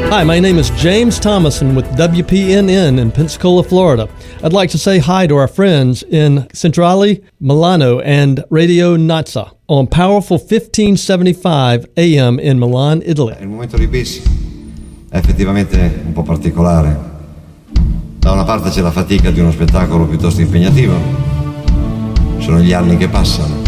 Hi, my name is James Thomason with WPNN in Pensacola, Florida. I'd like to say hi to our friends in Centrale, Milano, and Radio Nazza on powerful 1575 AM in Milan, Italy. Il momento di bis è effettivamente un po' particolare. Da una parte c'è la fatica di uno spettacolo piuttosto impegnativo, sono gli anni che passano.